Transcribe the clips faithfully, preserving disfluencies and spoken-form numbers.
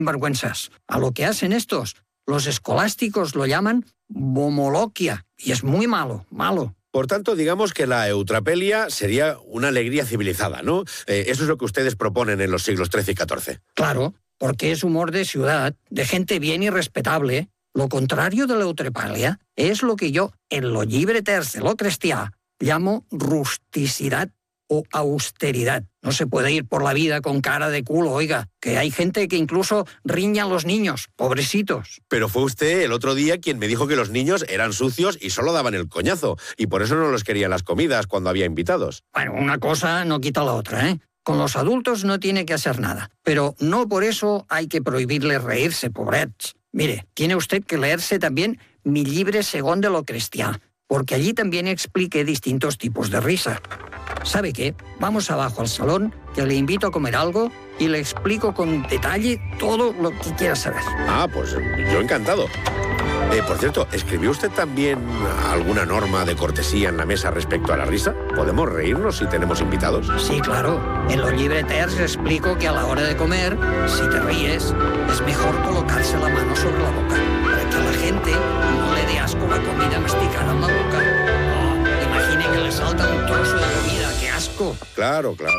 vergüenzas. A lo que hacen estos, los escolásticos lo llaman bomoloquia, y es muy malo, malo. Por tanto, digamos que la eutrapelia sería una alegría civilizada, ¿no? Eh, eso es lo que ustedes proponen en los siglos trece y catorce. Claro, porque es humor de ciudad, de gente bien y respetable. Lo contrario de la eutrapelia es lo que yo, en lo llibre terç de lo cristià, llamo rusticidad o austeridad. No se puede ir por la vida con cara de culo, oiga, que hay gente que incluso riña a los niños, pobrecitos. Pero fue usted el otro día quien me dijo que los niños eran sucios y solo daban el coñazo, y por eso no los querían las comidas cuando había invitados. Bueno, una cosa no quita la otra, ¿eh? Con los adultos no tiene que hacer nada, pero no por eso hay que prohibirles reírse, pobrets. Mire, tiene usted que leerse también mi llibre según de lo cristià, porque allí también expliqué distintos tipos de risa. ¿Sabe qué? Vamos abajo al salón, que le invito a comer algo y le explico con detalle todo lo que quiera saber. Ah, pues yo encantado. Eh, por cierto, ¿escribió usted también alguna norma de cortesía en la mesa respecto a la risa? ¿Podemos reírnos si tenemos invitados? Sí, claro. En lo llibre terç explico que a la hora de comer, si te ríes, es mejor colocarse la mano sobre la boca, para que a la gente no le dé asco la comida masticada en la boca. Oh, imagine que le salta un trozo de comida, ¡qué asco! Claro, claro,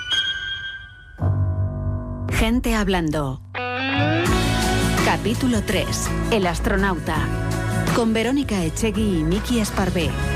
claro. Gente hablando. Capítulo tres. El astronauta. Con Verónica Echegui y Miki Esparvé.